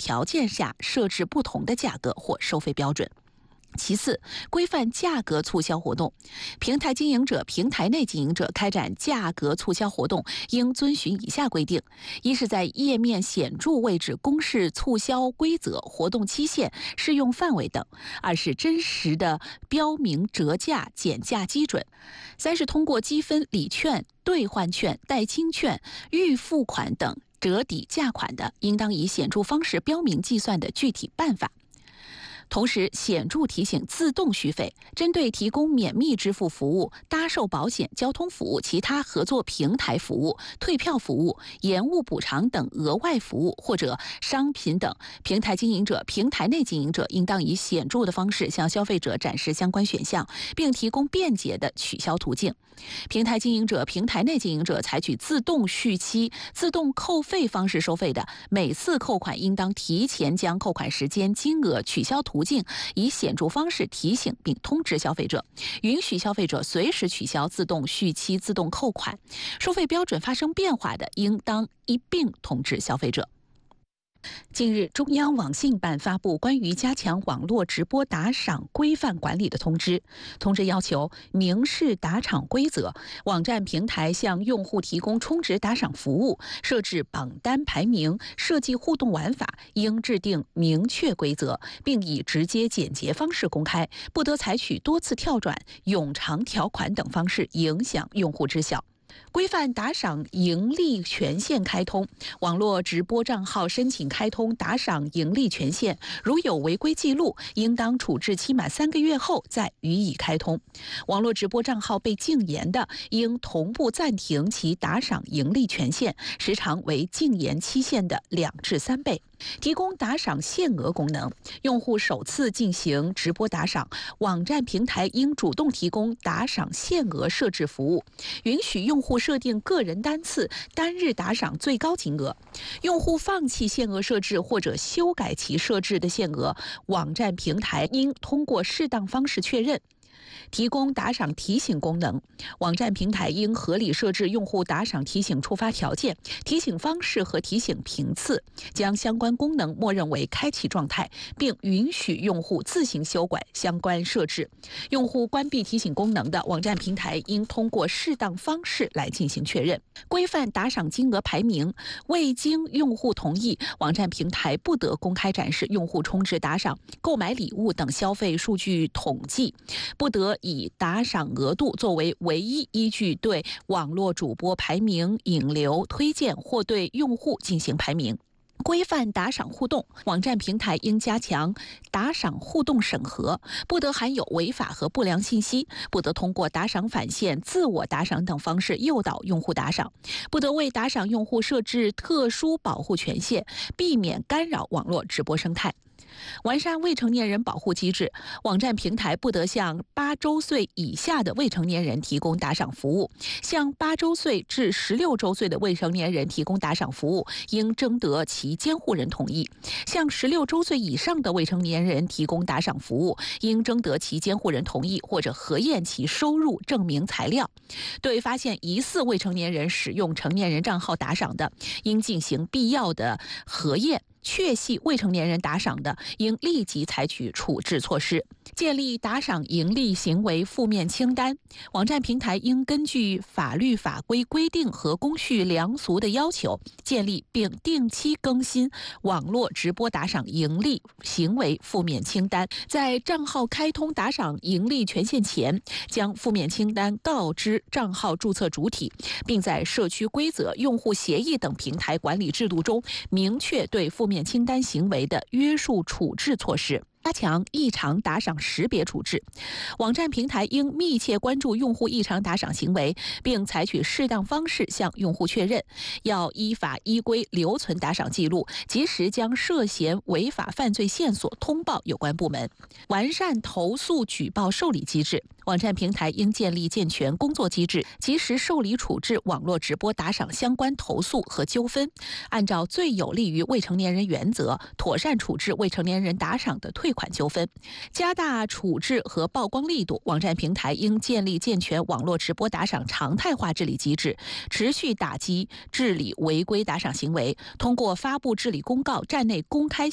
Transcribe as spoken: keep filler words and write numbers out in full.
条件下设置不同的价格或收费标准。其次，规范价格促销活动。平台经营者、平台内经营者开展价格促销活动，应遵循以下规定：一是在页面显著位置公示促销规则、活动期限、适用范围等；二是真实的标明折价、减价基准；三是通过积分、礼券、兑换券、代金券、预付款等折抵价款的，应当以显著方式标明计算的具体办法。同时，显著提醒自动续费，针对提供免密支付服务、搭售保险、交通服务、其他合作平台服务、退票服务、延误补偿等额外服务或者商品等，平台经营者、平台内经营者应当以显著的方式向消费者展示相关选项，并提供便捷的取消途径。平台经营者、平台内经营者采取自动续期、自动扣费方式收费的，每次扣款应当提前将扣款时间、金额、取消途径以显著方式提醒并通知消费者，允许消费者随时取消自动续期、自动扣款。收费标准发生变化的，应当一并通知消费者。近日，中央网信办发布关于加强网络直播打赏规范管理的通知。通知要求明示打赏规则，网站平台向用户提供充值打赏服务，设置榜单排名，设计互动玩法，应制定明确规则，并以直接简洁方式公开，不得采取多次跳转、冗长条款等方式影响用户知晓。规范打赏盈利权限开通，网络直播账号申请开通打赏盈利权限，如有违规记录，应当处置期满三个月后再予以开通。网络直播账号被禁言的，应同步暂停其打赏盈利权限，时长为禁言期限的两至三倍。提供打赏限额功能，用户首次进行直播打赏，网站平台应主动提供打赏限额设置服务，允许用户设定个人单次、单日打赏最高金额。用户放弃限额设置或者修改其设置的限额，网站平台应通过适当方式确认。提供打赏提醒功能，网站平台应合理设置用户打赏提醒触发条件、提醒方式和提醒频次，将相关功能默认为开启状态，并允许用户自行修改相关设置。用户关闭提醒功能的，网站平台应通过适当方式来进行确认。规范打赏金额排名，未经用户同意，网站平台不得公开展示用户充值打赏、购买礼物等消费数据统计，不得以打赏额度作为唯一依据对网络主播排名、引流、推荐或对用户进行排名。规范打赏互动，网站平台应加强打赏互动审核，不得含有违法和不良信息，不得通过打赏返现、自我打赏等方式诱导用户打赏，不得为打赏用户设置特殊保护权限，避免干扰网络直播生态。完善未成年人保护机制，网站平台不得向八周岁以下的未成年人提供打赏服务，向八周岁至十六周岁的未成年人提供打赏服务，应征得其监护人同意；向十六周岁以上的未成年人提供打赏服务，应征得其监护人同意或者核验其收入证明材料。对发现疑似未成年人使用成年人账号打赏的，应进行必要的核验。确系未成年人打赏的，应立即采取处置措施。建立打赏盈利行为负面清单，网站平台应根据法律法规规定和公序良俗的要求，建立并定期更新网络直播打赏盈利行为负面清单。在账号开通打赏盈利权限前，将负面清单告知账号注册主体，并在社区规则、用户协议等平台管理制度中明确对负面清单行为的约束处置措施。加强异常打赏识别处置，网站平台应密切关注用户异常打赏行为，并采取适当方式向用户确认。要依法依规留存打赏记录，及时将涉嫌违法犯罪线索通报有关部门。完善投诉举报受理机制，网站平台应建立健全工作机制，及时受理处置网络直播打赏相关投诉和纠纷，按照最有利于未成年人原则，妥善处置未成年人打赏的退款纠纷。加大处置和曝光力度，网站平台应建立健全网络直播打赏常态化治理机制，持续打击治理违规打赏行为，通过发布治理公告、站内公开